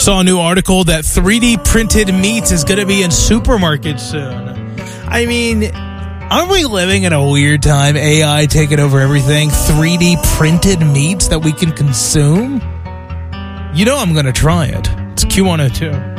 Saw a new article that 3D printed meats is going to be in supermarkets soon. I mean, aren't we living in a weird time? AI taking over everything. 3D printed meats that we can consume? You know I'm going to try it. It's Q102.